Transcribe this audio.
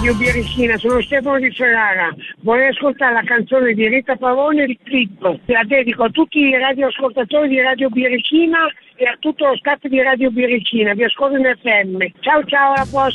Radio Birichina, sono Stefano di Ferrara. Vorrei ascoltare la canzone di Rita Pavone, il clip. La dedico a tutti i radioascoltatori di Radio Birichina e a tutto lo staff di Radio Birichina. Vi ascolto in FM. Ciao, alla prossima.